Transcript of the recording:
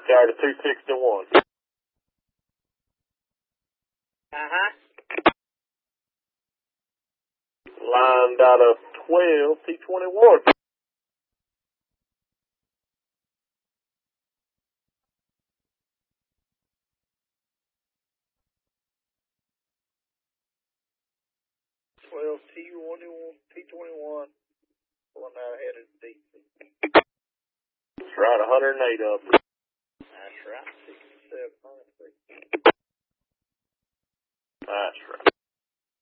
Tower to 261. Line out of 12, T21. T21, pulling out ahead of DC. That's right, 108 up.